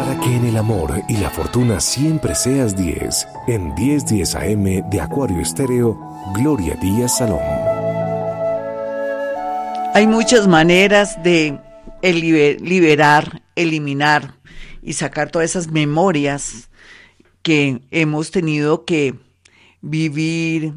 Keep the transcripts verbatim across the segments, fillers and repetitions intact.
Para que en el amor y la fortuna siempre seas diez, en diez diez A M de Acuario Estéreo, Gloria Díaz Salón. Hay muchas maneras de liberar, eliminar y sacar todas esas memorias que hemos tenido que vivir,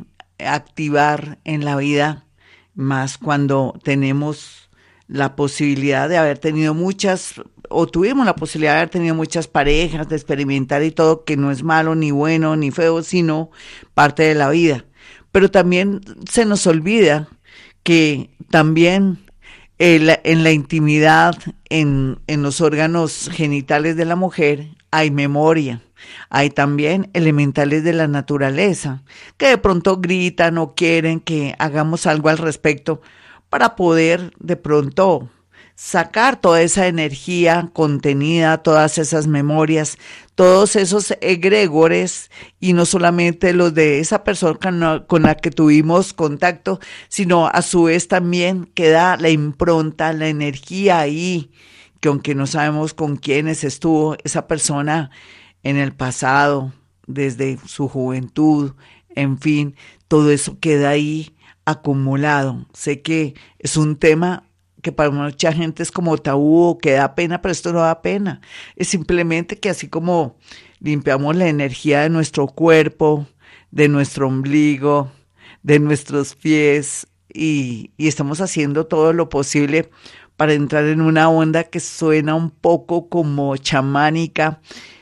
activar en la vida, más cuando tenemos la posibilidad de haber tenido muchas, o tuvimos la posibilidad de haber tenido muchas parejas, de experimentar y todo, que no es malo, ni bueno, ni feo, sino parte de la vida. Pero también se nos olvida que también en la, en la intimidad, en, en los órganos genitales de la mujer, hay memoria. Hay también elementales de la naturaleza que de pronto gritan o quieren que hagamos algo al respecto para poder de pronto sacar toda esa energía contenida, todas esas memorias, todos esos egregores, y no solamente los de esa persona con la que tuvimos contacto, sino a su vez también queda la impronta, la energía ahí, que aunque no sabemos con quiénes estuvo esa persona en el pasado, desde su juventud, en fin, todo eso queda ahí acumulado. Sé que es un tema que para mucha gente es como tabú o que da pena, pero esto no da pena. Es simplemente que así como limpiamos la energía de nuestro cuerpo, de nuestro ombligo, de nuestros pies, y, y estamos haciendo todo lo posible para entrar en una onda que suena un poco como chamánica.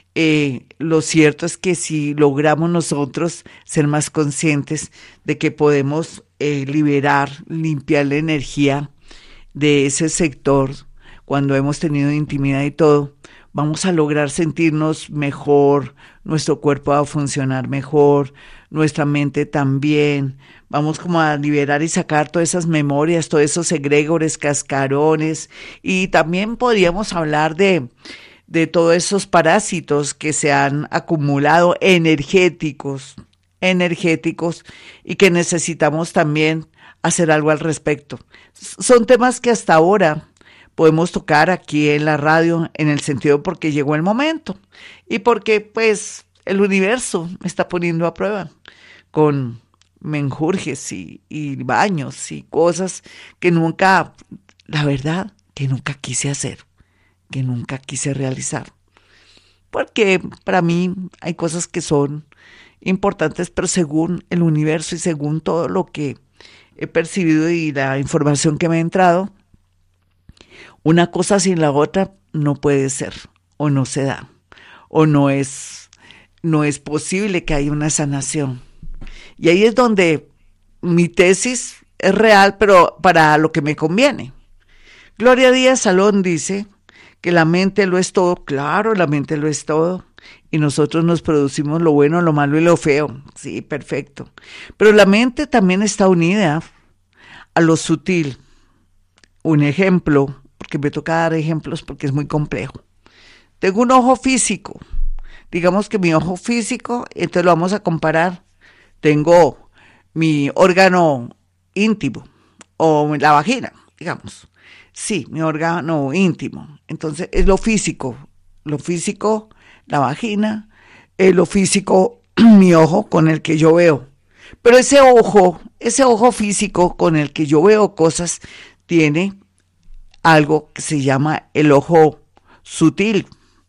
Eh, lo cierto es que si logramos nosotros ser más conscientes de que podemos eh, liberar, limpiar la energía de ese sector cuando hemos tenido intimidad y todo, vamos a lograr sentirnos mejor, nuestro cuerpo va a funcionar mejor, nuestra mente también, vamos como a liberar y sacar todas esas memorias, todos esos egregores, cascarones, y también podríamos hablar de de todos esos parásitos que se han acumulado energéticos, energéticos, y que necesitamos también hacer algo al respecto. Son temas que hasta ahora podemos tocar aquí en la radio, en el sentido porque llegó el momento y porque pues el universo me está poniendo a prueba con menjurjes y, y baños y cosas que nunca, la verdad, que nunca quise hacer, que nunca quise realizar, porque para mí hay cosas que son importantes, pero según el universo y según todo lo que he percibido y la información que me ha entrado, una cosa sin la otra no puede ser, o no se da, o no es, no es posible que haya una sanación. Y ahí es donde mi tesis es real, pero para lo que me conviene. Gloria Díaz Salón dice que la mente lo es todo. Claro, la mente lo es todo, y nosotros nos producimos lo bueno, lo malo y lo feo. Sí, perfecto. Pero la mente también está unida a lo sutil. Un ejemplo, porque me toca dar ejemplos porque es muy complejo. Tengo un ojo físico. Digamos que mi ojo físico, entonces lo vamos a comparar. Tengo mi órgano íntimo, o la vagina, digamos. Sí, mi órgano íntimo. Entonces, es lo físico. Lo físico, la vagina. Es lo físico, mi ojo con el que yo veo. Pero ese ojo, ese ojo físico con el que yo veo cosas, tiene algo que se llama el ojo sutil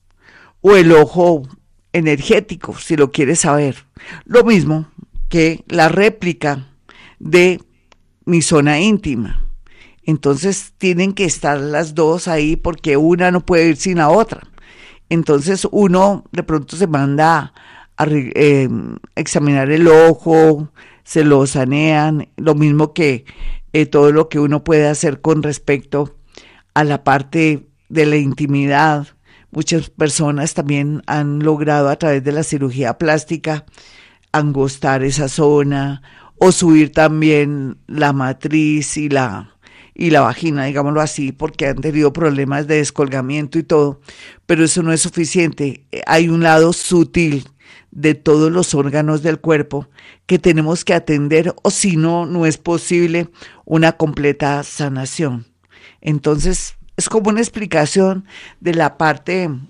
o el ojo energético, si lo quieres saber. Lo mismo que la réplica de mi zona íntima. Entonces tienen que estar las dos ahí porque una no puede ir sin la otra. Entonces uno de pronto se manda a eh, examinar el ojo, se lo sanean, lo mismo que eh, todo lo que uno puede hacer con respecto a la parte de la intimidad. Muchas personas también han logrado a través de la cirugía plástica angostar esa zona o subir también la matriz y la y la vagina, digámoslo así, porque han tenido problemas de descolgamiento y todo, pero eso no es suficiente. Hay un lado sutil de todos los órganos del cuerpo que tenemos que atender, o si no, no es posible una completa sanación. Entonces, es como una explicación de la parte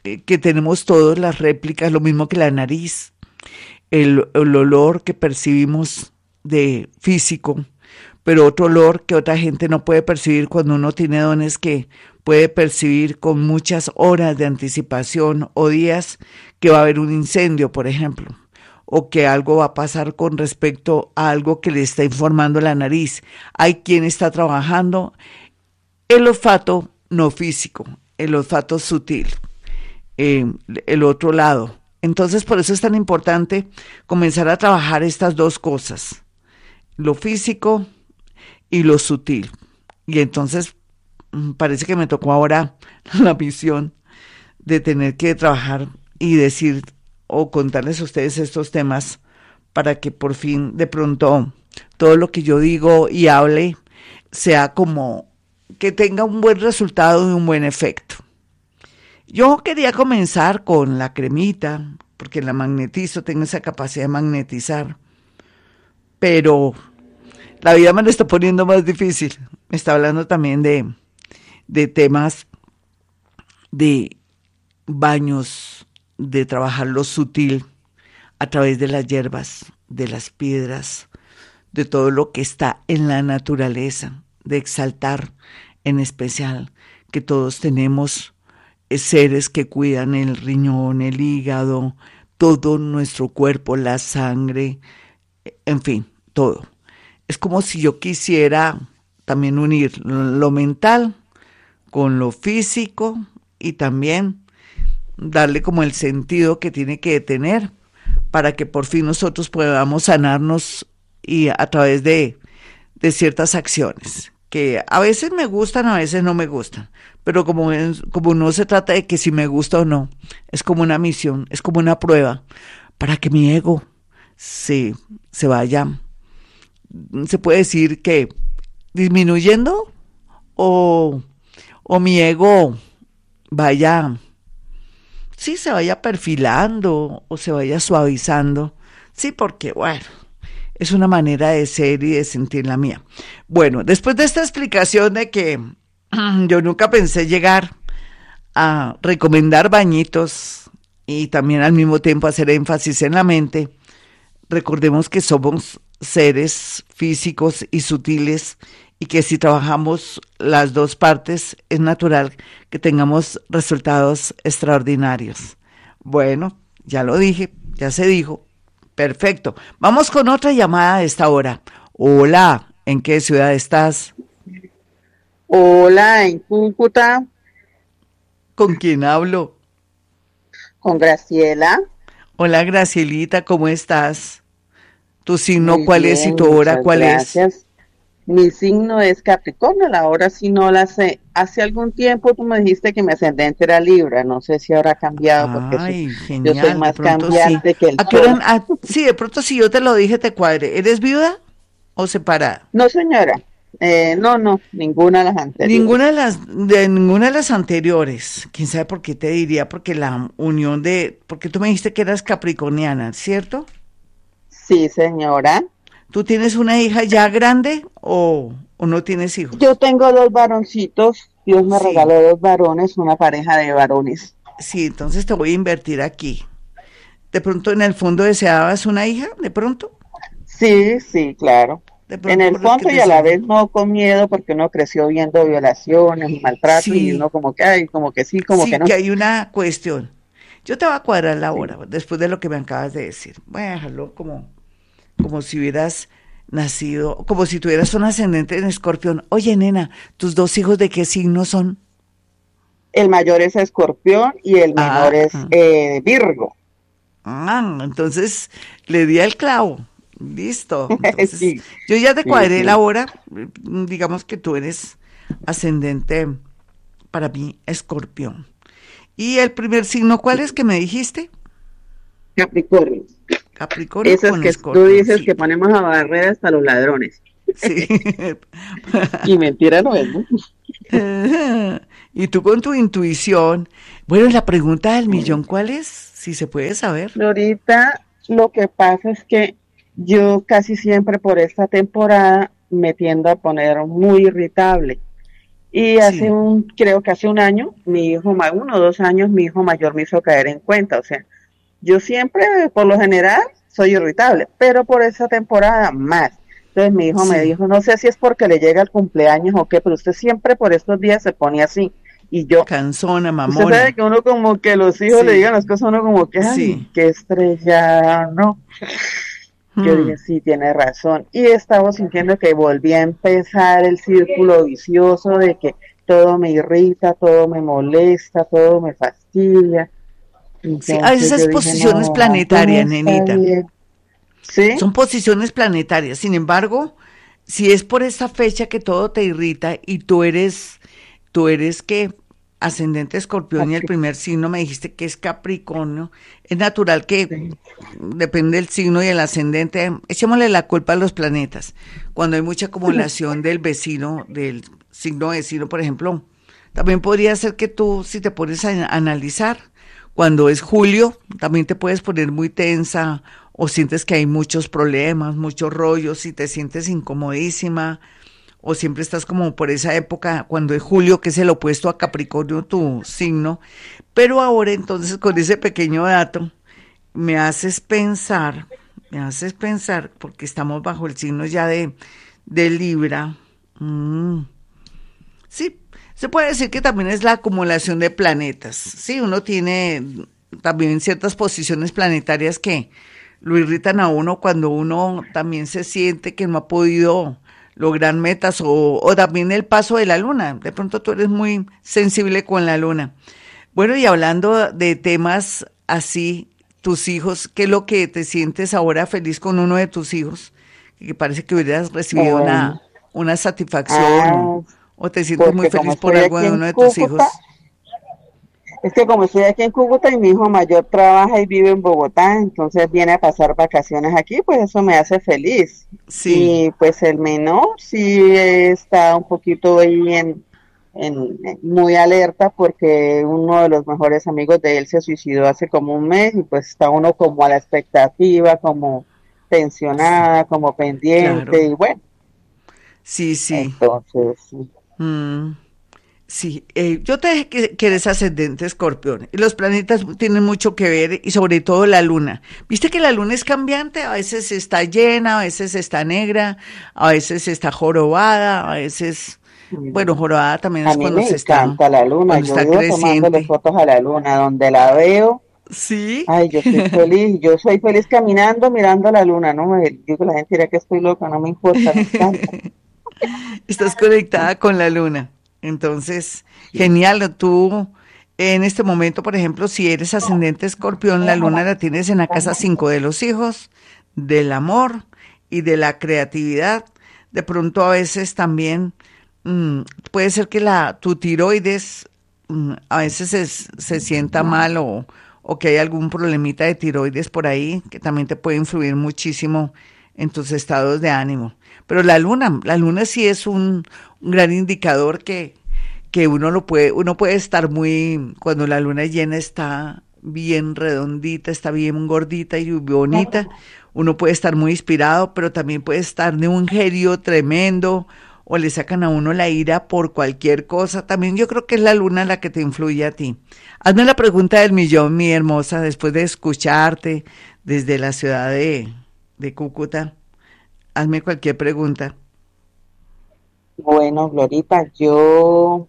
eh, que tenemos todos, las réplicas, lo mismo que la nariz, el, el olor que percibimos de físico, pero otro olor que otra gente no puede percibir cuando uno tiene dones que puede percibir con muchas horas de anticipación o días que va a haber un incendio, por ejemplo, o que algo va a pasar con respecto a algo que le está informando la nariz. Hay quien está trabajando el olfato no físico, el olfato sutil, eh, el otro lado. Entonces, por eso es tan importante comenzar a trabajar estas dos cosas, lo físico y lo sutil. Y entonces parece que me tocó ahora la misión de tener que trabajar y decir o contarles a ustedes estos temas para que por fin de pronto todo lo que yo digo y hable sea como que tenga un buen resultado y un buen efecto. Yo quería comenzar con la cremita, porque la magnetizo, tengo esa capacidad de magnetizar, pero la vida me lo está poniendo más difícil. Me está hablando también de, de temas de baños, de trabajar lo sutil a través de las hierbas, de las piedras, de todo lo que está en la naturaleza, de exaltar en especial que todos tenemos seres que cuidan el riñón, el hígado, todo nuestro cuerpo, la sangre, en fin, todo. Es como si yo quisiera también unir lo mental con lo físico y también darle como el sentido que tiene que tener para que por fin nosotros podamos sanarnos y a través de, de ciertas acciones que a veces me gustan, a veces no me gustan, pero como, es, como no se trata de que si me gusta o no, es como una misión, es como una prueba para que mi ego se, se vaya, se puede decir que disminuyendo o, o mi ego vaya, sí, se vaya perfilando o se vaya suavizando, sí, porque bueno, es una manera de ser y de sentir la mía. Bueno, después de esta explicación de que yo nunca pensé llegar a recomendar bañitos y también al mismo tiempo hacer énfasis en la mente, recordemos que somos seres físicos y sutiles y que si trabajamos las dos partes es natural que tengamos resultados extraordinarios. Bueno, ya lo dije, ya se dijo. Perfecto. Vamos con otra llamada a esta hora. Hola, ¿en qué ciudad estás? Hola, en Cúcuta. ¿Con quién hablo? Con Graciela. Hola, Gracielita, ¿cómo estás? ¿Tu signo Muy cuál bien, es y tu hora cuál gracias. es? Mi signo es Capricornio, la hora sí no la sé. Hace algún tiempo tú me dijiste que mi ascendente era Libra, no sé si ahora ha cambiado porque Ay, su, yo soy genial, de más pronto sí. cambiante que el ¿A qué sol. hora? Ah, sí, de pronto si yo te lo dije te cuadre. ¿Eres viuda o separada? No, señora, eh, no, no, ninguna de las Ninguna de anteriores. las, de ninguna de las anteriores. ¿Quién sabe por qué te diría? Porque la unión de, porque tú me dijiste que eras capricorniana, ¿cierto? Sí, señora. ¿Tú tienes una hija ya grande o, o no tienes hijos? Yo tengo dos varoncitos, Dios me Sí, regaló dos varones, una pareja de varones. sí, entonces te voy a invertir aquí. ¿De pronto en el fondo deseabas una hija? ¿De pronto? Sí, sí, claro. De En pronto el por lo que fondo y te a la sale. vez no con miedo porque uno creció viendo violaciones y maltrato y Sí, uno como que, ay, como que sí, como que sí, que no. hay una cuestión. Yo te voy a cuadrar la Sí. hora después de lo que me acabas de decir. Voy a dejarlo como, como si hubieras nacido, como si tuvieras un ascendente en Escorpión. Oye, nena, ¿tus dos hijos de qué signo son? El mayor es Escorpión y el menor Ah, es eh, Virgo. ah, entonces le di al clavo. Listo. Entonces, Sí, yo ya te sí, cuadré la sí. hora. Digamos que tú eres ascendente para mí, Escorpión. ¿Y el primer signo cuál es que me dijiste? Capricornio. Capricornio Esas con que tú Escorpión, dices sí. que ponemos a barrer hasta los ladrones. Sí. Y mentira no es, ¿no? Y tú con tu intuición. Bueno, la pregunta del millón, ¿cuál es? Si se puede saber. Ahorita lo que pasa es que yo casi siempre por esta temporada me tiendo a poner muy irritable Y hace Sí, un, creo que hace un año, mi hijo, ma- uno o dos años, mi hijo mayor me hizo caer en cuenta. O sea, yo siempre, por lo general, soy irritable, pero por esa temporada más. Entonces mi hijo me sí. dijo, no sé si es porque le llega el cumpleaños o qué, pero usted siempre por estos días se pone así. Y yo, Cansona, usted sabe mamona. que uno como que los hijos le digan Sí, las cosas, uno como que, ay, sí. qué estrella, ¿no? Yo dije, Mm. sí, tiene razón. Y estaba sintiendo que volví a empezar el círculo vicioso de que todo me irrita, todo me molesta, todo me fastidia. Sí, a veces Entonces es yo dije, posiciones no, algo no planetarias, está nenita. bien. ¿Sí? Son posiciones planetarias. Sin embargo, si es por esta fecha que todo te irrita y tú eres, tú eres que ascendente escorpión y el Capri- primer signo me dijiste que es Capricornio, es natural que sí. depende del signo y el ascendente, echémosle la culpa a los planetas. Cuando hay mucha acumulación del vecino, del signo vecino, por ejemplo, también podría ser que tú, si te pones a analizar, cuando es julio, también te puedes poner muy tensa o sientes que hay muchos problemas, muchos rollos y te sientes incomodísima o siempre estás como por esa época cuando es julio, que es el opuesto a Capricornio, tu signo. Pero ahora entonces con ese pequeño dato me haces pensar, me haces pensar, porque estamos bajo el signo ya de, de Libra. Mm, sí, se puede decir que también es la acumulación de planetas. Sí, uno tiene también ciertas posiciones planetarias que lo irritan a uno cuando uno también se siente que no ha podido lograr metas o, o también el paso de la luna. De pronto tú eres muy sensible con la luna. Bueno, y hablando de temas así, tus hijos, ¿qué es lo que te sientes ahora feliz con uno de tus hijos? Que parece que hubieras recibido Bueno, una, una satisfacción o, ah, o te sientes muy porque como feliz por estoy algo aquí de en uno de tus Cúcuta, hijos. es que como estoy aquí en Cúcuta y mi hijo mayor trabaja y vive en Bogotá, entonces viene a pasar vacaciones aquí, pues eso me hace feliz. Sí, Y pues el menor sí está un poquito ahí en, en, en- muy alerta porque uno de los mejores amigos de él se suicidó hace como un mes y pues está uno como a la expectativa, como sí, tensionada, como pendiente claro. y bueno, Sí, sí. entonces sí. Mm. Sí, eh, yo te dije que, que eres ascendente escorpión y los planetas tienen mucho que ver y sobre todo la luna. Viste que la luna es cambiante, a veces está llena, a veces está negra, a veces está jorobada, a veces, bueno, jorobada también A es mí cuando me se está, encanta la luna, cuando yo está vivo tomándole creciente. fotos a la luna, donde la veo, Sí, ay, yo soy feliz, yo soy feliz caminando mirando la luna, no me digo que la gente dirá que estoy loca, no me importa, me encanta. estás conectada con la luna. Entonces, Sí. genial, tú en este momento, por ejemplo, si eres ascendente escorpión, la luna la tienes en la casa cinco de los hijos, del amor y de la creatividad. De pronto a veces también mm, puede ser que la, tu tiroides mm, a veces se, se sienta mal o, o que hay algún problemita de tiroides por ahí que también te puede influir muchísimo en tus estados de ánimo. Pero la luna, la luna sí es un, un gran indicador que, que uno lo puede, uno puede estar muy, cuando la luna llena está bien redondita, está bien gordita y bonita, uno puede estar muy inspirado, pero también puede estar de un genio tremendo, o le sacan a uno la ira por cualquier cosa. También yo creo que es la luna la que te influye a ti. Hazme la pregunta del millón, mi hermosa, después de escucharte desde la ciudad de, de Cúcuta. Hazme cualquier pregunta. Bueno, Glorita, yo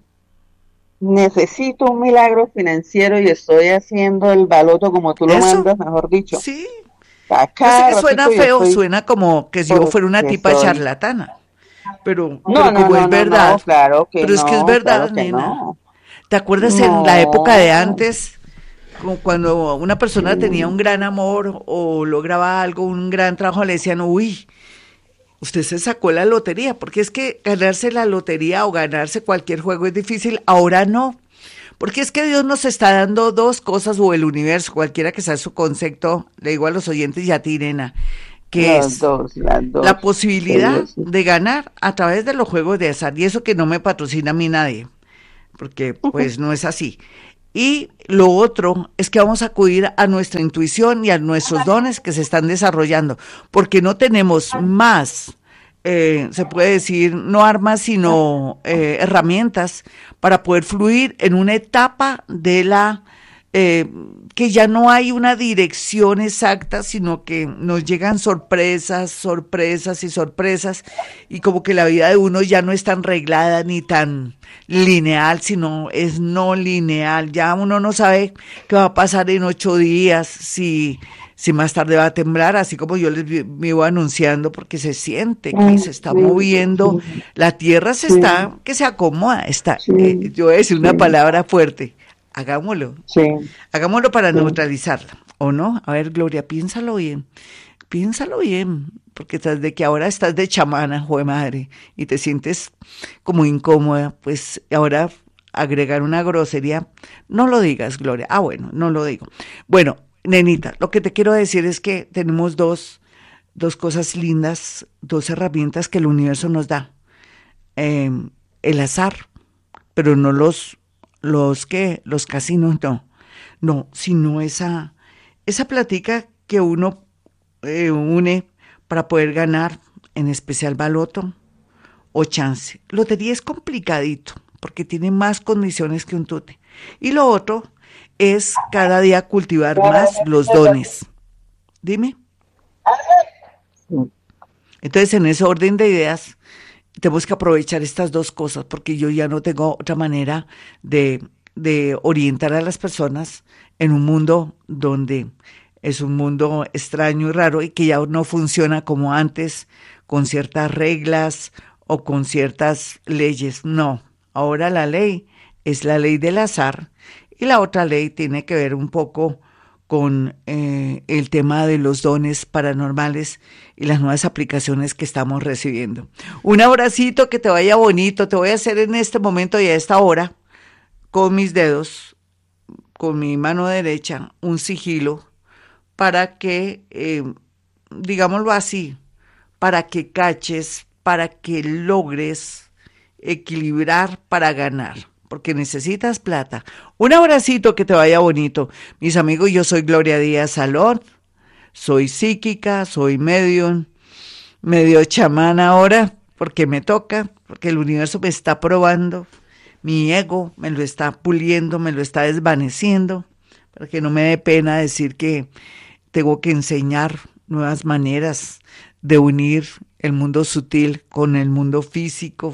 necesito un milagro financiero y estoy haciendo el baloto como tú lo Eso, mandas, mejor dicho. sí. A Yo sé cada que suena ratico yo feo, estoy, suena como que si yo fuera una porque tipa soy, charlatana, pero, no, pero no, como no, es no, no, verdad, claro que pero es que es no, claro verdad, que nena. no. ¿Te acuerdas en la época de No, antes, como cuando una persona tenía un gran amor o lograba algo, un gran trabajo, le decían, uy, usted se sacó la lotería? Porque es que ganarse la lotería o ganarse cualquier juego es difícil, ahora no. Porque es que Dios nos está dando dos cosas, o el universo, cualquiera que sea su concepto, le digo a los oyentes y a ti, nena, que las es dos, las la dos, que posibilidad Dios, sí. de ganar a través de los juegos de azar. Y eso que no me patrocina a mí nadie, porque pues no es así. Y lo otro es que vamos a acudir a nuestra intuición y a nuestros dones que se están desarrollando, porque no tenemos más eh, se puede decir, no armas, sino eh, herramientas para poder fluir en una etapa de la eh, que ya no hay una dirección exacta, sino que nos llegan sorpresas, sorpresas y sorpresas, y como que la vida de uno ya no es tan reglada ni tan lineal, sino es no lineal. Ya uno no sabe qué va a pasar en ocho días, si si más tarde va a temblar, así como yo les vi- me iba anunciando, porque se siente que se está Sí, moviendo, sí, la tierra se sí, está, que se acomoda, está, sí, eh, yo voy a decir una sí, palabra fuerte, hagámoslo, sí, hagámoslo para sí. neutralizarla, ¿o no? A ver, Gloria, piénsalo bien, piénsalo bien, porque tras de que ahora estás de chamana, jue madre, y te sientes como incómoda, pues ahora agregar una grosería, no lo digas, Gloria. Ah, bueno, no lo digo. Bueno, nenita, lo que te quiero decir es que tenemos dos, dos cosas lindas, dos herramientas que el universo nos da. Eh, el azar, pero no los, los que, los casinos, no, no, sino esa, esa platica que uno eh, une para poder ganar, en especial baloto o chance. Lotería es complicadito porque tiene más condiciones que un tute. Y lo otro es cada día cultivar más los dones. Dime. Sí. Entonces, en ese orden de ideas, tenemos que aprovechar estas dos cosas porque yo ya no tengo otra manera de, de orientar a las personas en un mundo donde es un mundo extraño y raro y que ya no funciona como antes, con ciertas reglas o con ciertas leyes. No, ahora la ley es la ley del azar y la otra ley tiene que ver un poco con eh, el tema de los dones paranormales y las nuevas aplicaciones que estamos recibiendo. Un abracito, que te vaya bonito. Te voy a hacer en este momento y a esta hora, con mis dedos, con mi mano derecha, un sigilo para que, eh, digámoslo así, para que caches, para que logres equilibrar para ganar, porque necesitas plata. Un abracito, que te vaya bonito. Mis amigos, yo soy Gloria Díaz Salón, soy psíquica, soy medium, medio chamán ahora, porque me toca, porque el universo me está probando, mi ego me lo está puliendo, me lo está desvaneciendo, para que no me dé pena decir que tengo que enseñar nuevas maneras de unir el mundo sutil con el mundo físico.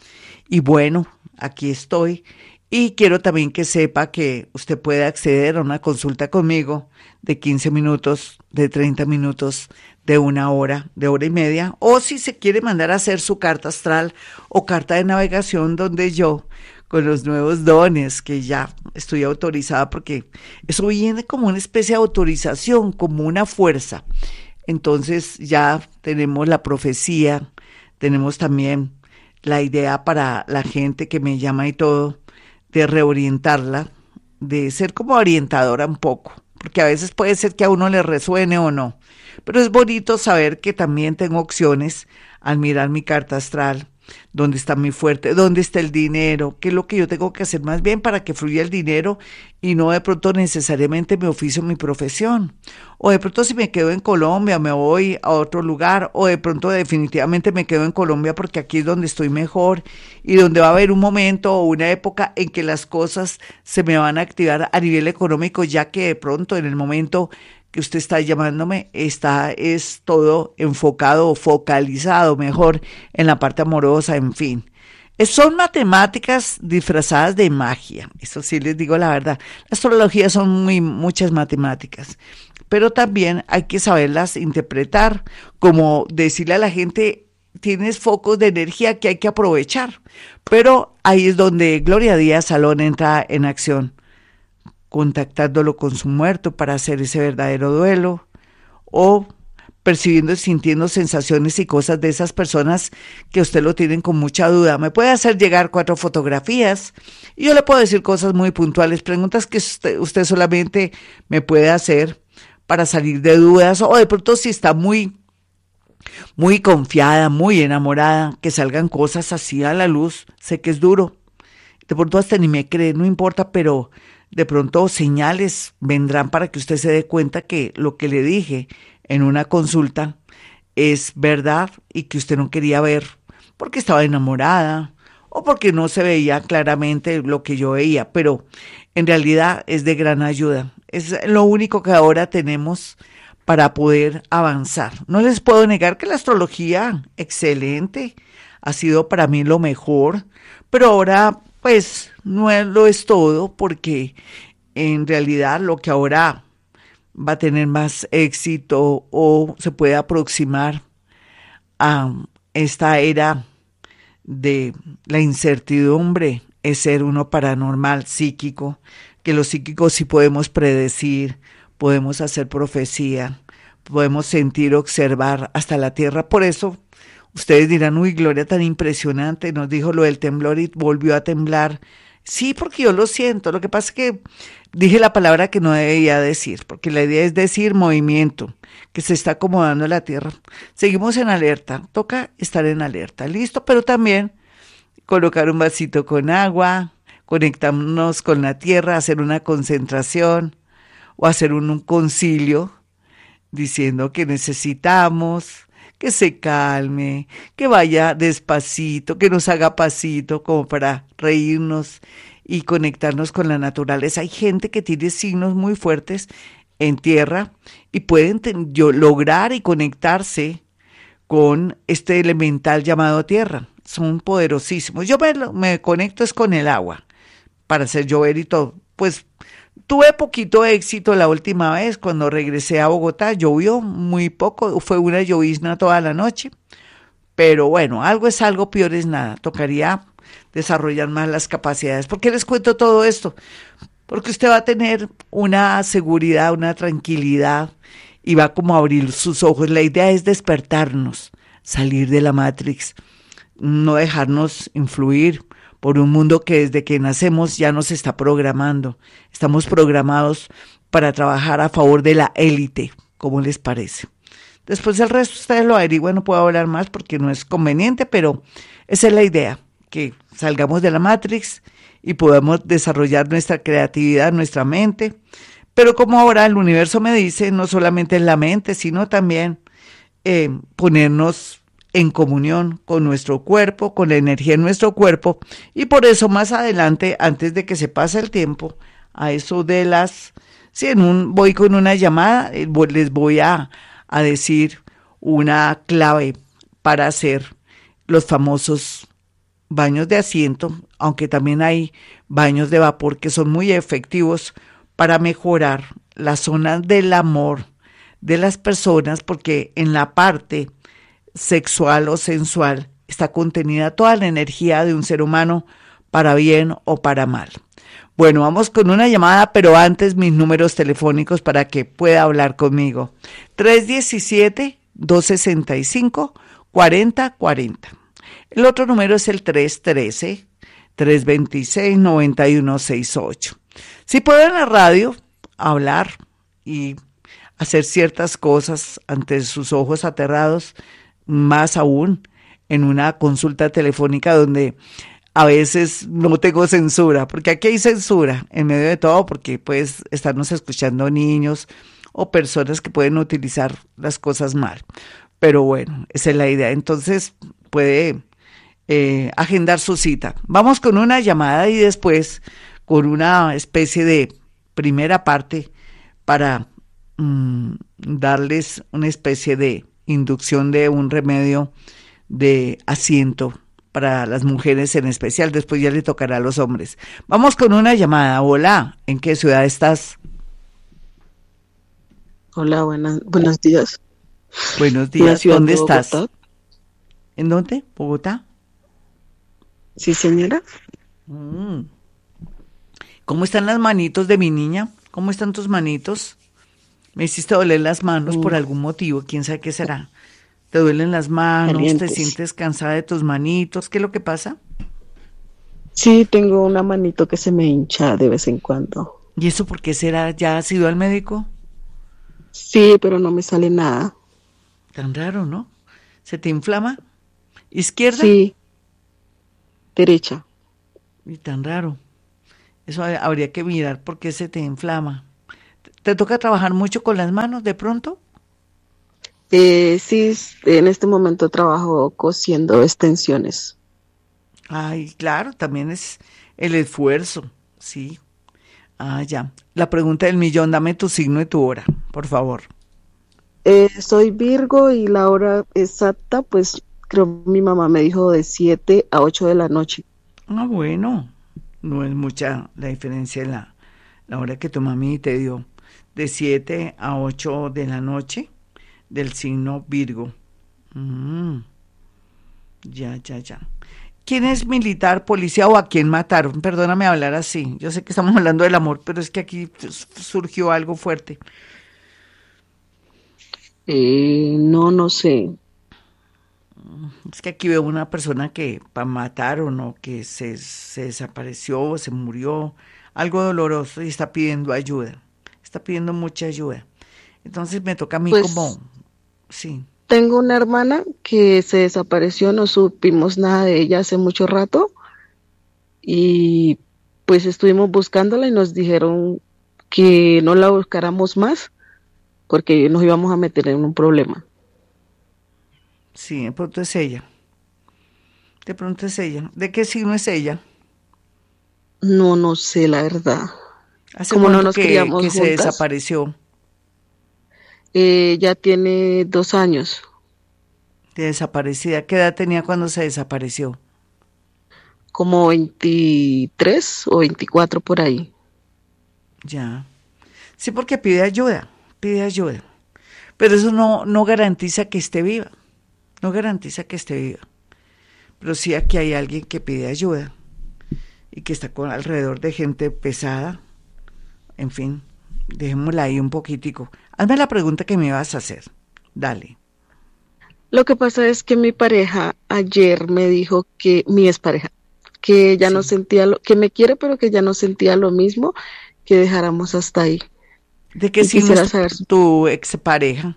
Y bueno, aquí estoy. Y quiero también que sepa que usted puede acceder a una consulta conmigo de quince minutos, de treinta minutos, de una hora, de hora y media. O si se quiere mandar a hacer su carta astral o carta de navegación, donde yo, con los nuevos dones, que ya estoy autorizada, porque eso viene como una especie de autorización, como una fuerza. Entonces ya tenemos la profecía, tenemos también la idea para la gente que me llama y todo, de reorientarla, de ser como orientadora un poco, porque a veces puede ser que a uno le resuene o no, pero es bonito saber que también tengo opciones al mirar mi carta astral, dónde está mi fuerte, dónde está el dinero, qué es lo que yo tengo que hacer más bien para que fluya el dinero y no de pronto necesariamente mi oficio, mi profesión. O de pronto si me quedo en Colombia, me voy a otro lugar, o de pronto definitivamente me quedo en Colombia porque aquí es donde estoy mejor y donde va a haber un momento o una época en que las cosas se me van a activar a nivel económico, ya que de pronto en el momento que usted está llamándome, está es todo enfocado o focalizado mejor en la parte amorosa, en fin. Es- Son matemáticas disfrazadas de magia, eso sí les digo la verdad. La astrología son muy muchas matemáticas, pero también hay que saberlas interpretar, como decirle a la gente, tienes focos de energía que hay que aprovechar. Pero ahí es donde Gloria Díaz Salón entra en acción, contactándolo con su muerto para hacer ese verdadero duelo, o percibiendo y sintiendo sensaciones y cosas de esas personas que usted lo tienen con mucha duda. Me puede hacer llegar cuatro fotografías y yo le puedo decir cosas muy puntuales, preguntas que usted, usted solamente me puede hacer para salir de dudas, o de pronto si está muy, muy confiada, muy enamorada, que salgan cosas así a la luz. Sé que es duro, de pronto hasta ni me cree, no importa, pero de pronto señales vendrán para que usted se dé cuenta que lo que le dije en una consulta es verdad y que usted no quería ver porque estaba enamorada o porque no se veía claramente lo que yo veía, pero en realidad es de gran ayuda. Es lo único que ahora tenemos para poder avanzar. No les puedo negar que la astrología, excelente, ha sido para mí lo mejor, pero ahora pues no es- lo es todo porque en realidad lo que ahora va a tener más éxito o se puede aproximar a esta era de la incertidumbre es ser uno paranormal, psíquico, que los psíquicos sí podemos predecir, podemos hacer profecía, podemos sentir, observar hasta la tierra. Por eso ustedes dirán, uy, Gloria, tan impresionante, nos dijo lo del temblor y volvió a temblar. Sí, porque yo lo siento. Lo que pasa es que dije la palabra que no debía decir, porque la idea es decir movimiento, que se está acomodando la tierra. Seguimos en alerta, toca estar en alerta, listo, pero también colocar un vasito con agua, conectarnos con la tierra, hacer una concentración o hacer un, un concilio diciendo que necesitamos que se calme, que vaya despacito, que nos haga pasito como para reírnos y conectarnos con la naturaleza. Hay gente que tiene signos muy fuertes en tierra y pueden ten- yo, lograr y conectarse con este elemental llamado tierra. Son poderosísimos. Yo me, lo- me conecto es con el agua para hacer llover y todo. Pues tuve poquito éxito la última vez cuando regresé a Bogotá. Llovió muy poco, fue una llovizna toda la noche. Pero bueno, algo es algo, peor es nada. Tocaría desarrollar más las capacidades. ¿Por qué les cuento todo esto? Porque usted va a tener una seguridad, una tranquilidad y va como a abrir sus ojos. La idea es despertarnos, salir de la Matrix, no dejarnos influir por un mundo que desde que nacemos ya nos está programando. Estamos programados para trabajar a favor de la élite, ¿cómo les parece? Después el resto ustedes lo averiguan, no puedo hablar más porque no es conveniente, pero esa es la idea, que salgamos de la Matrix y podamos desarrollar nuestra creatividad, nuestra mente. Pero como ahora el universo me dice, no solamente en la mente, sino también eh, ponernos en comunión con nuestro cuerpo, con la energía en nuestro cuerpo. Y por eso más adelante, antes de que se pase el tiempo, a eso de las, si en un, voy con una llamada, eh, voy- les voy a, a decir una clave para hacer los famosos baños de asiento, aunque también hay baños de vapor que son muy efectivos para mejorar la zona del amor de las personas, porque en la parte sexual o sensual está contenida toda la energía de un ser humano para bien o para mal. Bueno, vamos con una llamada, pero antes mis números telefónicos para que pueda hablar conmigo. tres uno siete, dos seis cinco, cuatro cero cuatro cero. El otro número es el tres uno tres, tres dos seis, nueve uno seis ocho. Si puedo en la radio hablar y hacer ciertas cosas ante sus ojos aterrados, más aún en una consulta telefónica donde a veces no tengo censura, porque aquí hay censura en medio de todo, porque puedes estarnos escuchando niños o personas que pueden utilizar las cosas mal. Pero bueno, esa es la idea. Entonces puede eh, agendar su cita. Vamos con una llamada y después con una especie de primera parte para mm, darles una especie de inducción de un remedio de asiento para las mujeres en especial. Después ya le tocará a los hombres. Vamos con una llamada. Hola, ¿en qué ciudad estás? Hola, buenas, buenos días. Buenos En la días. ciudad ¿Dónde de estás? Bogotá. ¿En dónde? ¿Bogotá? Sí, señora. Mm. ¿Cómo están las manitos de mi niña? ¿Cómo están tus manitos? Me hiciste doler las manos por Uf, algún motivo, quién sabe qué será. ¿Te duelen las manos? ¿Te calientes. sientes cansada de tus manitos? ¿Qué es lo que pasa? Sí, tengo una manito que se me hincha de vez en cuando. ¿Y eso por qué será? ¿Ya has ido al médico? Sí, pero no me sale nada. Tan raro, ¿no? ¿Se te inflama? ¿Izquierda? Sí, derecha. Y tan raro. Eso ha- habría que mirar por qué se te inflama. ¿Te toca trabajar mucho con las manos de pronto? Eh, sí, s- en este momento trabajo cosiendo extensiones. Ay, claro, también es el esfuerzo, sí. Ah, ya. La pregunta del millón, dame tu signo y tu hora, por favor. Eh, soy Virgo y la hora exacta, pues creo mi mamá me dijo de siete a ocho de la noche. Ah, bueno, no es mucha la diferencia en la, la hora que tu mami te dio, de siete a ocho de la noche del signo Virgo. Mm, ya, ya, ya. ¿Quién es militar, policía o a quién mataron? Perdóname hablar así. Yo sé que estamos hablando del amor, pero es que aquí pues, surgió algo fuerte. Eh, no, no sé. Es que aquí veo una persona que pa- mataron o que se, se desapareció, se murió, algo doloroso y está pidiendo ayuda. Está pidiendo mucha ayuda. Entonces me toca a mí como, Pues sí, tengo una hermana que se desapareció, no supimos nada de ella hace mucho rato y pues estuvimos buscándola y nos dijeron que no la buscáramos más porque nos íbamos a meter en un problema. sí, de pronto es ella. De pronto es ella. ¿De qué signo es ella? No, no sé la verdad. ¿Hace Como no cuánto nos que, criamos que se juntas, desapareció? eh, ya tiene dos años, De desaparecida. ¿Qué edad tenía cuando se desapareció? como veintitrés o veinticuatro por ahí. Ya. Sí, porque pide ayuda, pide ayuda. Pero eso no, no garantiza que esté viva. No garantiza que esté viva. Pero sí aquí hay alguien que pide ayuda y que está con alrededor de gente pesada. En fin, dejémosla ahí un poquitico. Hazme la pregunta que me ibas a hacer. Dale. Lo que pasa es que mi pareja ayer me dijo que mi expareja, que ya no Sí. sentía lo, que me quiere, pero que ya no sentía lo mismo, que dejáramos hasta ahí. ¿De qué Y signo es quisiera tu, saber, si- tu expareja?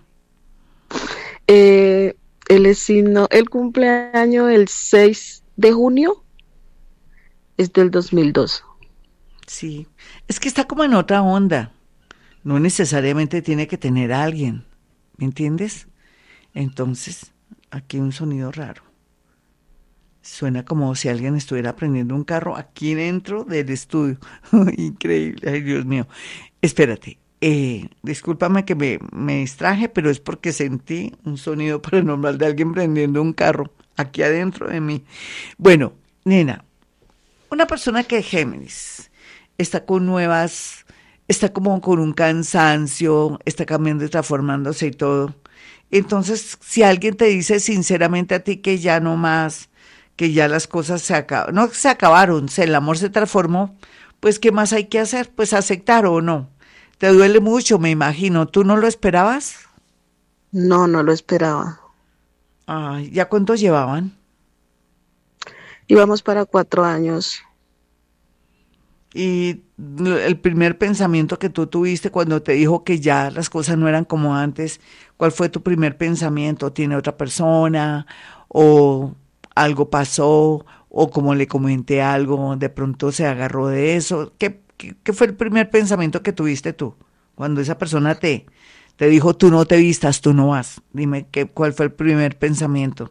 eh, él es signo, el cumpleaños el seis de junio es del dos mil dos. Sí. Es que está como en otra onda. No necesariamente tiene que tener a alguien. ¿Me entiendes? Entonces, aquí hay un sonido raro. Suena como si alguien estuviera prendiendo un carro aquí dentro del estudio. Increíble, ay Dios mío. Espérate, eh, discúlpame que me, me distraje, pero es porque sentí un sonido paranormal de alguien prendiendo un carro aquí adentro de mí. Bueno, nena, una persona que es Géminis está con nuevas, está como con un cansancio, está cambiando y transformándose y todo. Entonces, si alguien te dice sinceramente a ti que ya no más, que ya las cosas se acabaron, no se acabaron, se- el amor se transformó, pues ¿qué más hay que hacer? Pues aceptar o no. Te duele mucho, me imagino. ¿Tú no lo esperabas? No, no lo esperaba. Ay, ¿ya cuánto llevaban? Íbamos para cuatro años. Y el primer pensamiento que tú tuviste cuando te dijo que ya las cosas no eran como antes, ¿cuál fue tu primer pensamiento? ¿Tiene otra persona? ¿O algo pasó? ¿O como le comenté algo, de pronto se agarró de eso? ¿Qué, qué, qué fue el primer pensamiento que tuviste tú? Cuando esa persona te, te dijo, tú no te vistas, tú no vas. Dime, ¿qué, cuál fue el primer pensamiento?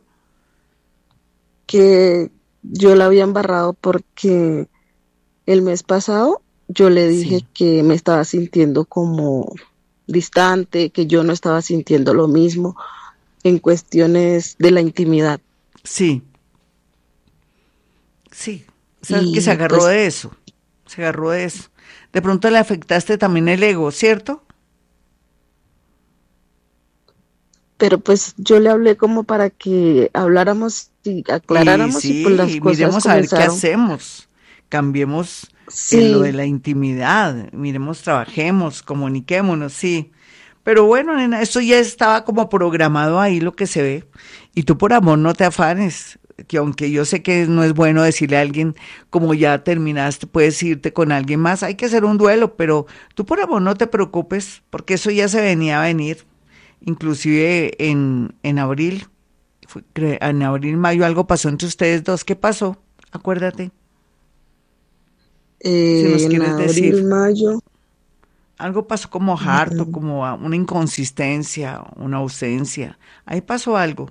Que yo la había embarrado porque el mes pasado yo le dije Sí, que me estaba sintiendo como distante, que yo no estaba sintiendo lo mismo en cuestiones de la intimidad. sí, sí. Sabes que se Y agarró pues, de eso, se agarró de eso. De pronto le afectaste también el ego, ¿cierto? pero pues yo le hablé como para que habláramos y Y aclaráramos y pues las sí, cosas miremos a ver qué comenzaron. hacemos. Cambiemos en lo de Sí, la intimidad, miremos, trabajemos, comuniquémonos, sí. Pero bueno, nena, eso ya estaba como programado ahí lo que se ve. Y tú por amor no te afanes, que aunque yo sé que no es bueno decirle a alguien, como ya terminaste, puedes irte con alguien más, hay que hacer un duelo, pero tú por amor no te preocupes, porque eso ya se venía a venir. Inclusive en, en abril, fue, cre- en abril, mayo, algo pasó entre ustedes dos. ¿Qué pasó? Acuérdate, si eh, nos en quieres abril, decir. mayo, Algo pasó como harto, Mm, como a- una inconsistencia, una ausencia. Ahí pasó algo,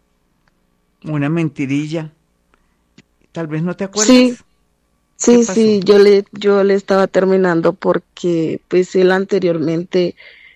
una mentirilla. Tal vez no te Sí, acuerdas. ¿Qué sí, pasó? sí, yo le, yo le estaba terminando porque pues él anteriormente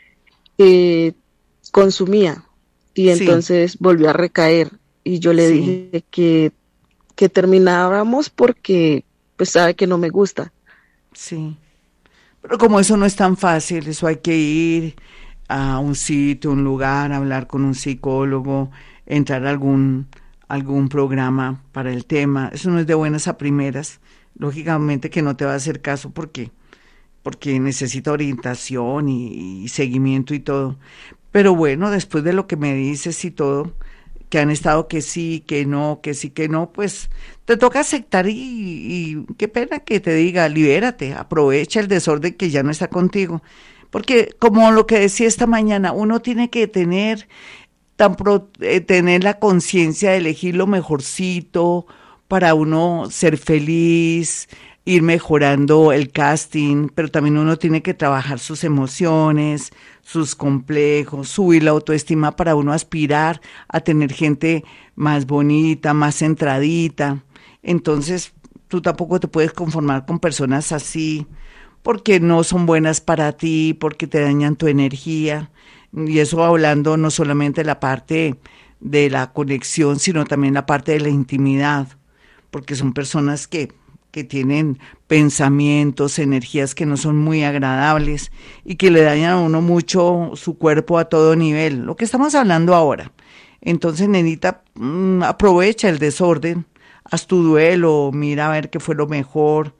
eh, consumía y Sí, entonces volvió a recaer y yo le sí, dije que, que termináramos porque pues sabe que no me gusta. sí. Pero como eso no es tan fácil, eso hay que ir a un sitio, un lugar, hablar con un psicólogo, entrar a algún, algún programa para el tema. Eso no es de buenas a primeras. Lógicamente que no te va a hacer caso porque, porque necesita orientación y, y seguimiento y todo. Pero bueno, después de lo que me dices y todo, que han estado que sí, que no, que sí, que no, pues te toca aceptar y, y qué pena que te diga, libérate, aprovecha el desorden que ya no está contigo. Porque como lo que decía esta mañana, uno tiene que tener tan pro- eh, tener la conciencia de elegir lo mejorcito para uno ser feliz, ir mejorando el casting, pero también uno tiene que trabajar sus emociones, sus complejos, subir la autoestima para uno aspirar a tener gente más bonita, más centradita. Entonces, tú tampoco te puedes conformar con personas así porque no son buenas para ti, porque te dañan tu energía. Y eso hablando no solamente de la parte de la conexión, sino también la parte de la intimidad, porque son personas que, que tienen pensamientos, energías que no son muy agradables y que le dañan a uno mucho su cuerpo a todo nivel, lo que estamos hablando ahora. Entonces, nenita, mm, aprovecha el desorden, haz tu duelo, mira a ver qué fue lo mejor,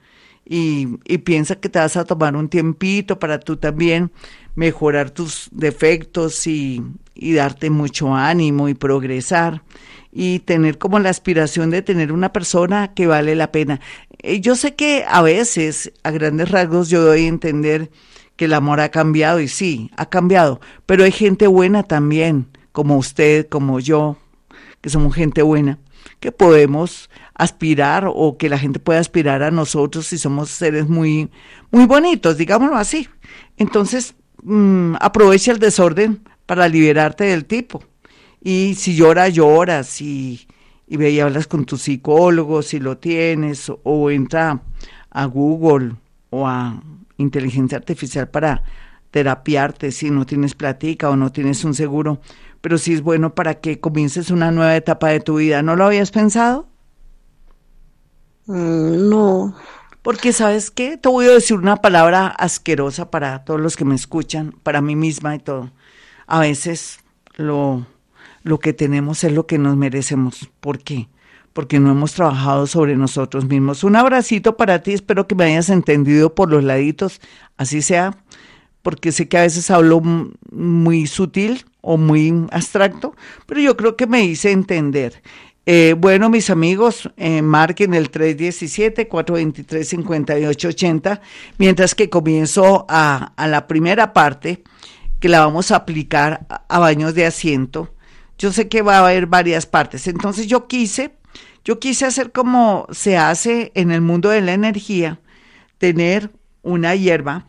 y, y piensa que te vas a tomar un tiempito para tú también mejorar tus defectos y, y darte mucho ánimo y progresar y tener como la aspiración de tener una persona que vale la pena. Eh, Yo sé que a veces, a grandes rasgos, yo doy a entender que el amor ha cambiado y sí, ha cambiado, pero hay gente buena también, como usted, como yo, que somos gente buena, que podemos aspirar o que la gente puede aspirar a nosotros si somos seres muy, muy bonitos, digámoslo así. Entonces, mmm, aprovecha el desorden para liberarte del tipo. Y si llora, lloras y, y ve y hablas con tu psicólogo si lo tienes, o, o entra a Google o a inteligencia artificial para terapiarte si no tienes platica o no tienes un seguro, pero sí es bueno para que comiences una nueva etapa de tu vida. ¿No lo habías pensado? Mm, no, Porque sabes qué, te voy a decir una palabra asquerosa para todos los que me escuchan, para mí misma y todo. A veces lo, lo que tenemos es lo que nos merecemos. ¿Por qué? Porque no hemos trabajado sobre nosotros mismos. Un abracito para ti, espero que me hayas entendido por los laditos, así sea, porque sé que a veces hablo m- muy sutil o muy abstracto, pero yo creo que me hice entender. Eh, bueno, mis amigos, eh, marquen el tres uno siete, cuatro dos tres, cinco ocho ocho cero, mientras que comienzo a, a la primera parte, que la vamos a aplicar a, a baños de asiento. Yo sé que va a haber varias partes, entonces yo quise, yo quise hacer como se hace en el mundo de la energía, tener una hierba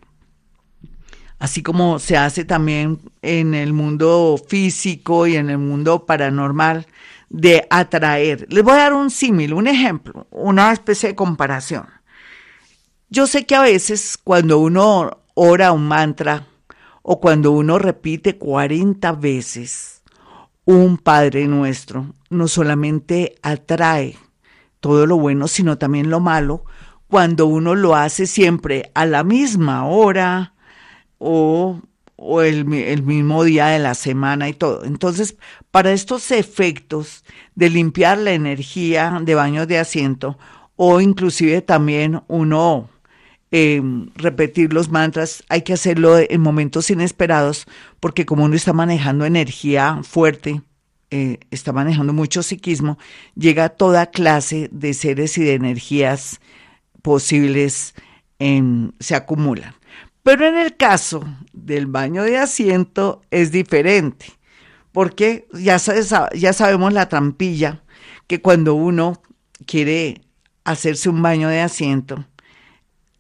así como se hace también en el mundo físico y en el mundo paranormal, de atraer. Les voy a dar un símil, un ejemplo, una especie de comparación. Yo sé que a veces cuando uno ora un mantra o cuando uno repite cuarenta veces un Padre Nuestro, no solamente atrae todo lo bueno, sino también lo malo, cuando uno lo hace siempre a la misma hora, o, o el, el mismo día de la semana y todo. Entonces, para estos efectos de limpiar la energía de baños de asiento o inclusive también uno eh, repetir los mantras, hay que hacerlo en momentos inesperados porque como uno está manejando energía fuerte, eh, está manejando mucho psiquismo, llega toda clase de seres y de energías posibles, en, se acumulan. Pero en el caso del baño de asiento es diferente, porque ya, sabes, ya sabemos la trampilla, que cuando uno quiere hacerse un baño de asiento,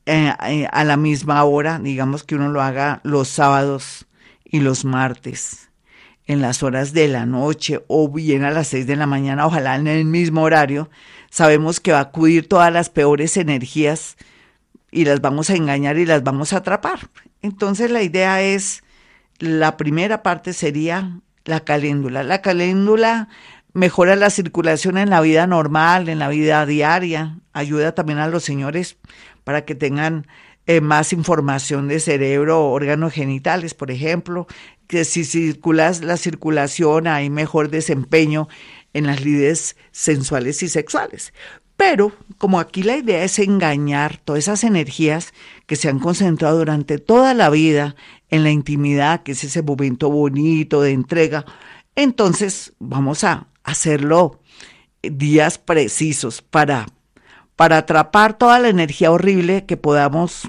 eh, eh, a la misma hora, digamos que uno lo haga los sábados y los martes, en las horas de la noche o bien a las seis de la mañana, ojalá en el mismo horario, sabemos que va a acudir todas las peores energías y las vamos a engañar y las vamos a atrapar. Entonces la idea es, la primera parte sería la caléndula. La caléndula mejora la circulación en la vida normal, en la vida diaria, ayuda también a los señores para que tengan eh, más información de cerebro o órganos genitales, por ejemplo, que si circulas la circulación hay mejor desempeño en las lides sensuales y sexuales. Pero como aquí la idea es engañar todas esas energías que se han concentrado durante toda la vida en la intimidad, que es ese momento bonito de entrega, entonces vamos a hacerlo días precisos para, para atrapar toda la energía horrible que podamos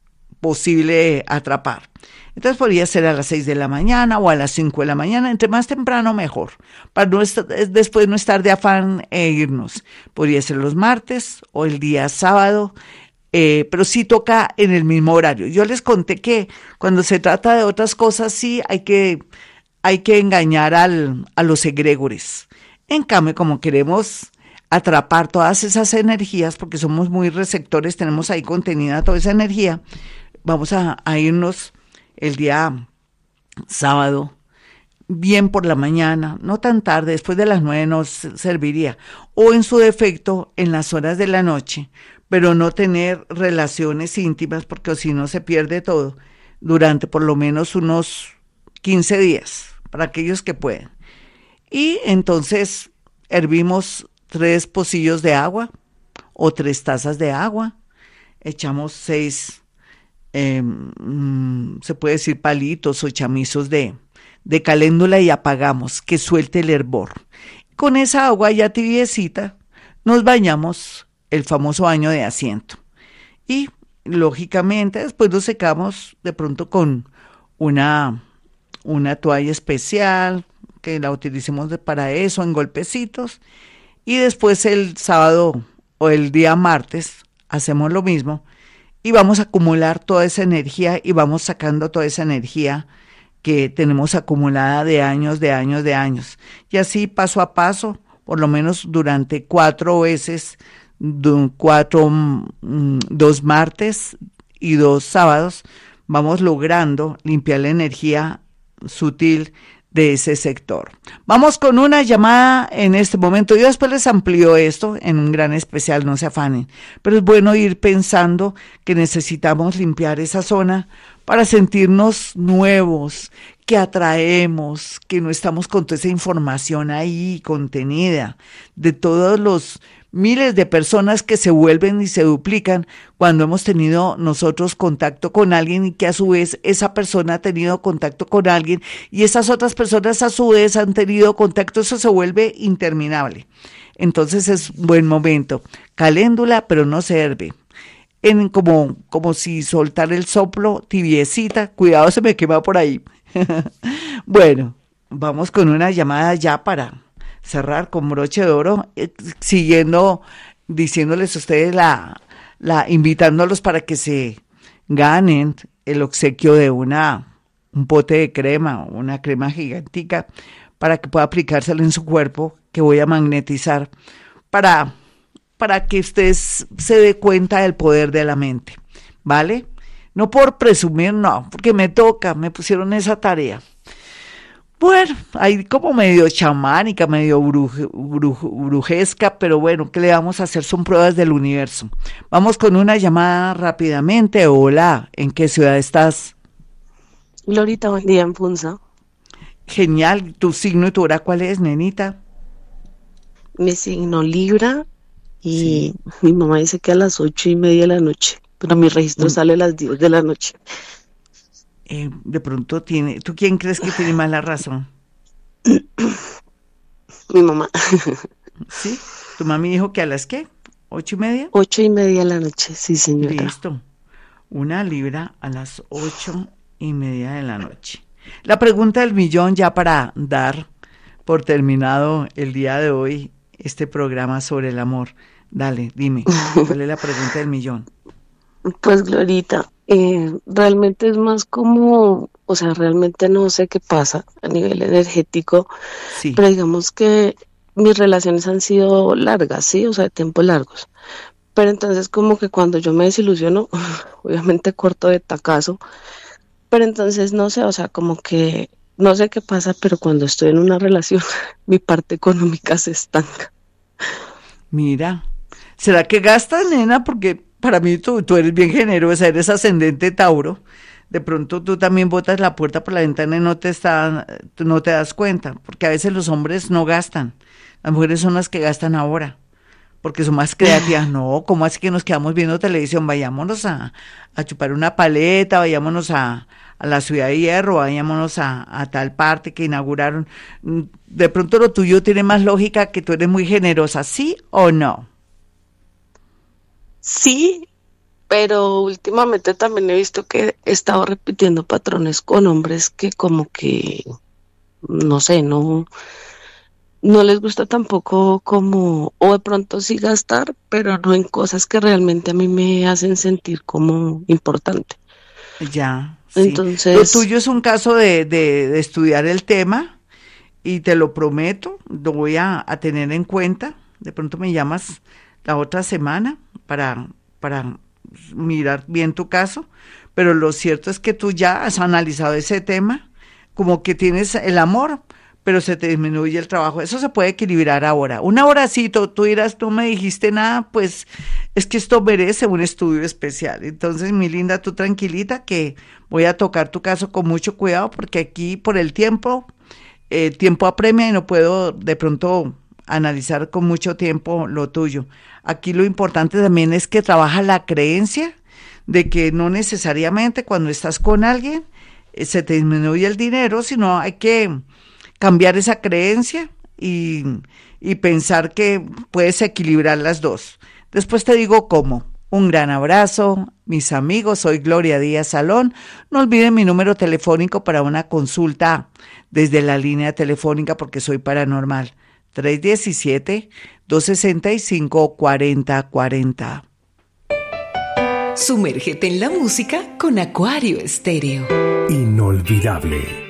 posible atrapar. Entonces podría ser a las seis de la mañana o a las cinco de la mañana, entre más temprano mejor, para no estar, después no estar de afán e irnos. Podría ser los martes o el día sábado, eh, pero sí toca en el mismo horario. Yo les conté que cuando se trata de otras cosas sí hay que, hay que engañar al, a los egregores. En cambio, como queremos atrapar todas esas energías, porque somos muy receptores, tenemos ahí contenida toda esa energía, vamos a, a irnos el día sábado, bien por la mañana, no tan tarde, después de las nueve nos serviría, o en su defecto en las horas de la noche, pero no tener relaciones íntimas, porque si no se pierde todo, durante por lo menos unos quince días, para aquellos que pueden. Y entonces hervimos tres pocillos de agua, o tres tazas de agua, echamos seis Eh, se puede decir palitos o chamizos de, de caléndula y apagamos, que suelte el hervor. Con esa agua ya tibiecita nos bañamos, el famoso baño de asiento. Y lógicamente después nos secamos de pronto con una, una toalla especial, que la utilicemos para eso, en golpecitos. Y después el sábado o el día martes hacemos lo mismo. Y vamos a acumular toda esa energía y vamos sacando toda esa energía que tenemos acumulada de años, de años, de años. Y así paso a paso, por lo menos durante cuatro veces, cuatro, dos martes y dos sábados, vamos logrando limpiar la energía sutil de ese sector. Vamos con una llamada en este momento. Yo después les amplío esto en un gran especial, no se afanen, pero es bueno ir pensando que necesitamos limpiar esa zona para sentirnos nuevos, que atraemos, que no estamos con toda esa información ahí contenida, de todos los miles de personas que se vuelven y se duplican cuando hemos tenido nosotros contacto con alguien y que a su vez esa persona ha tenido contacto con alguien y esas otras personas a su vez han tenido contacto, eso se vuelve interminable. Entonces es buen momento. Caléndula, pero no se herve. En como, como si soltar el soplo, tibiecita, cuidado se me quema por ahí. Bueno, vamos con una llamada ya para cerrar con broche de oro, eh, siguiendo, diciéndoles a ustedes la, la, invitándolos para que se ganen el obsequio de una, un pote de crema, una crema gigantica, para que pueda aplicárselo en su cuerpo, que voy a magnetizar, para, para que usted se dé cuenta del poder de la mente, ¿vale? No por presumir, no, porque me toca, me pusieron esa tarea. Bueno, ahí como medio chamánica, medio bruj, bruj, brujesca, pero bueno, ¿qué le vamos a hacer? Son pruebas del universo. Vamos con una llamada rápidamente. Hola, ¿en qué ciudad estás? Glorita, buen día en Punza. Genial, ¿tu signo y tu hora cuál es, nenita? Mi signo Libra y sí. Mi mamá dice que a las ocho y media de la noche, pero mi registro mm. sale a las diez de la noche. Eh, de pronto tiene, ¿tú quién crees que tiene más la razón? Mi mamá. ¿Sí? ¿Tu mami dijo que a las qué? ¿Ocho y media? Ocho y media de la noche, sí señora. Listo. Una libra a las ocho y media de la noche. La pregunta del millón ya para dar por terminado el día de hoy este programa sobre el amor. Dale, dime, ¿cuál es la pregunta del millón? Pues Glorita, eh, realmente es más como, o sea, realmente no sé qué pasa a nivel energético, Sí. pero digamos que mis relaciones han sido largas, ¿sí? O sea, de tiempos largos. Pero entonces como que cuando yo me desilusiono, obviamente corto de tacazo, pero entonces no sé, o sea, como que no sé qué pasa, pero cuando estoy en una relación, mi parte económica se estanca. Mira, ¿será que gastas, nena? Porque para mí tú, tú eres bien generosa, eres ascendente Tauro. De pronto tú también botas la puerta por la ventana y no te está, tú no te das cuenta, porque a veces los hombres no gastan. Las mujeres son las que gastan ahora, porque son más creativas. No, ¿cómo así que nos quedamos viendo televisión? Vayámonos a, a chupar una paleta, vayámonos a, a la Ciudad de Hierro, vayámonos a, a tal parte que inauguraron. Mm, De pronto lo tuyo tiene más lógica, que tú eres muy generosa, ¿sí o no? Sí, pero últimamente también he visto que he estado repitiendo patrones con hombres que como que, no sé, no, no les gusta tampoco como, o de pronto sí gastar, pero no en cosas que realmente a mí me hacen sentir como importante. Ya, sí. Lo Entonces, tuyo es un caso de, de, de estudiar el tema y te lo prometo, lo voy a, a tener en cuenta. De pronto me llamas la otra semana para, para mirar bien tu caso, pero lo cierto es que tú ya has analizado ese tema, como que tienes el amor, pero se te disminuye el trabajo. Eso se puede equilibrar ahora. Una horacito, tú dirás, tú me dijiste nada, pues es que esto merece un estudio especial. Entonces, mi linda, tú tranquilita que voy a tocar tu caso con mucho cuidado porque aquí por el tiempo, eh, tiempo apremia y no puedo de pronto analizar con mucho tiempo lo tuyo. Aquí lo importante también es que trabaja la creencia de que no necesariamente cuando estás con alguien eh, se te disminuye el dinero, sino hay que cambiar esa creencia y, y pensar que puedes equilibrar las dos. Después te digo cómo. Un gran abrazo, mis amigos, soy Gloria Díaz Salón. No olviden mi número telefónico para una consulta desde la línea telefónica porque soy paranormal. tres uno siete, dos seis cinco, cuatro cero cuatro cero. Sumérgete en la música con Acuario Estéreo. Inolvidable.